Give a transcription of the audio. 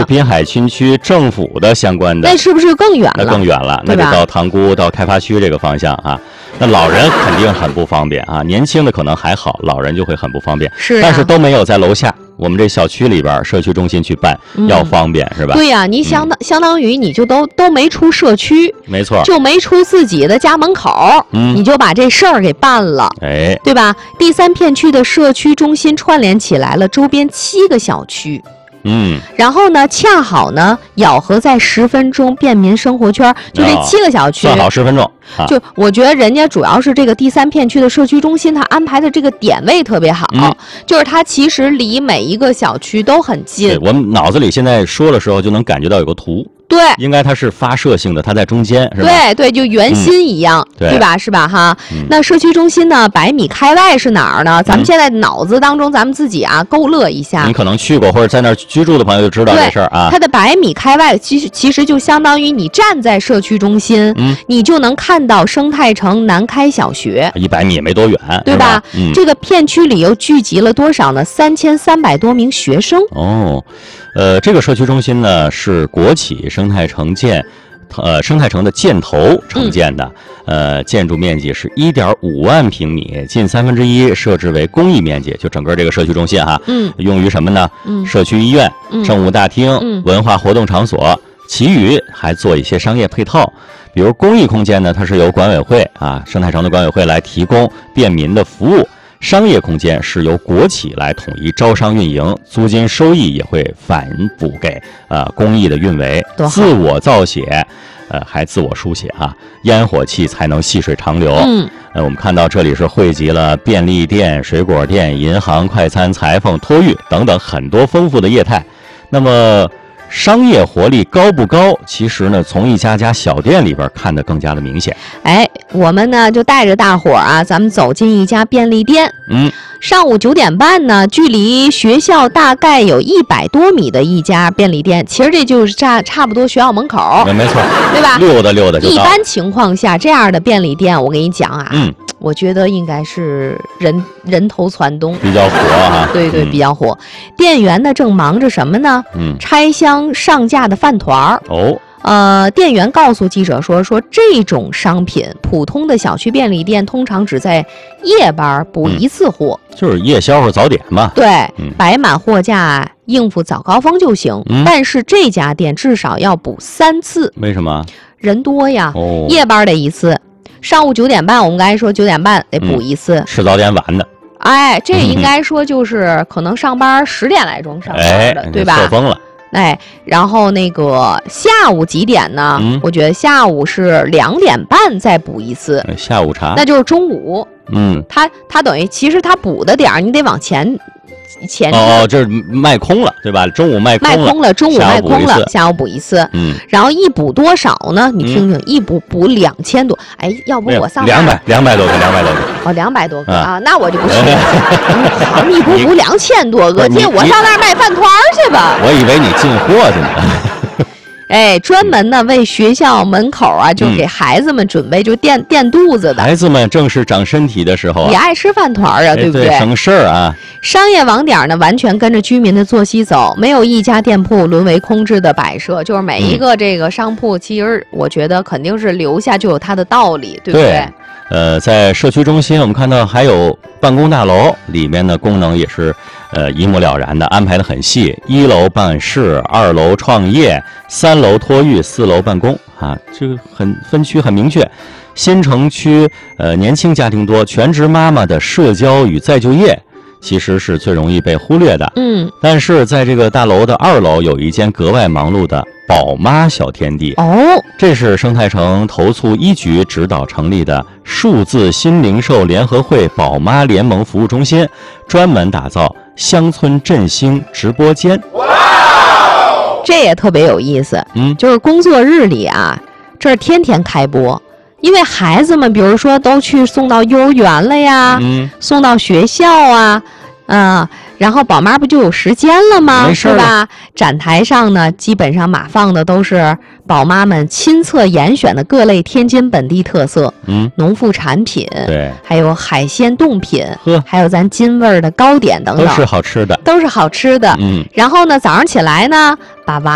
滨海新区政府的相关的， 那是不是更远了？ 那更远了，那得到塘沽到开发区这个方向啊。那老人肯定很不方便啊，年轻的可能还好，老人就会很不方便。 是、啊， 但是都没有在楼下我们这小区里边社区中心去办，要方便是吧？ 对呀、你相当于你就都没出社区， 没错， 就没出自己的家门口，你就把这事儿给办了， 哎， 对吧？第3片区的社区中心串联起来了周边7个小区。然后呢，恰好呢咬合在10分钟便民生活圈，就这7个小区， 算好10分钟。 就我觉得人家主要是这个第3片区的社区中心，它安排的这个点位特别好，就是它其实离每一个小区都很近。 对，我们脑子里现在说的时候就能感觉到有个图。 对， 应该它是发射性的，它在中间，是吧？ 对对，就圆心一样，对吧？是吧？哈，那社区中心呢，100米开外是哪儿呢？咱们现在脑子当中，咱们自己啊勾勒一下。 你可能去过或者在那儿居住的朋友就知道这事儿啊。 它的100米开外，其实就相当于你站在社区中心，你就能看到生态城南开小学 ，100米也没多远， 对吧？这个片区里又聚集了多少呢？3300多名学生。 哦。这个社区中心呢是国企生态城生态城的建投承建的，建筑面积是1.5万平米，近1/3设置为公益面积，就整个这个社区中心哈，用于什么呢？社区医院、政务大厅、文化活动场所，其余还做一些商业配套，比如公益空间呢，它是由管委会啊，生态城的管委会来提供便民的服务。商业空间是由国企来统一招商运营，租金收益也会反哺给公益的运维，自我造血，还自我书写啊，烟火气才能细水长流。我们看到这里是汇集了便利店、水果店、银行、快餐、裁缝、托育等等很多丰富的业态。那么商业活力高不高？其实呢，从一家家小店里边看得更加的明显。 哎，我们呢就带着大伙儿啊，咱们走进一家便利店。上午9点半呢，距离学校大概有100多米的一家便利店，其实这就是差不多学校门口。 没错， 对吧？ 溜达就到。 一般情况下，这样的便利店，我跟你讲啊，我觉得应该是人头攒动， 比较火啊。 对对，比较火。店员呢正忙着什么呢？拆箱上架的饭团儿。店员告诉记者说这种商品，普通的小区便利店通常只在夜班补1次货， 就是夜宵或早点嘛。 对，摆满货架应付早高峰就行。但是这家店至少要补3次。 为什么？ 人多呀。夜班得1次，上午9点半，我们刚才说9点半得补1次。 吃早点晚的。 哎，这应该说就是可能上班10点来钟上班的，对吧？ 错峰了。 哎，然后那个下午几点呢？我觉得下午是2点半再补1次。 下午茶。 那就是中午。他等于其实他补的点儿你得往前。 这是卖空了，对吧？中午卖空了， 中午卖空了，下午补1次。然后一补多少呢？你听听，一补2000多。哎，要不我上 200多个 ，200多个啊，那我就不去了。好，你补2000多个，这我上那儿卖饭团去吧。 我以为你进货去呢。 哎，专门呢为学校门口啊，就给孩子们准备就垫肚子的。 孩子们正是长身体的时候， 也爱吃饭团啊，对不对？ 省事儿啊。 商业网点呢，完全跟着居民的作息走，没有一家店铺沦为空置的摆设。就是每一个这个商铺，其实我觉得肯定是留下就有它的道理，对不对？ 在社区中心，我们看到还有办公大楼，里面的功能也是一目了然的，安排的很细。1楼办事，2楼创业，3楼托育，4楼办公啊，这个分区很明确。新城区年轻家庭多，全职妈妈的社交与再就业其实是最容易被忽略的。但是在这个大楼的2楼有一间格外忙碌的宝妈小天地。这是生态城投促1局指导成立的数字新零售联合会宝妈联盟服务中心，专门打造乡村振兴直播间。 这也特别有意思。就是工作日里啊，这儿天天开播。因为孩子们比如说都去送到幼儿园了呀，送到学校啊，然后宝妈不就有时间了吗？是吧？展台上呢，基本上码放的都是宝妈们亲测严选的各类天津本地特色，农副产品， 对， 还有海鲜冻品，还有咱津味的糕点等等， 都是好吃的， 都是好吃的。然后呢，早上起来呢，把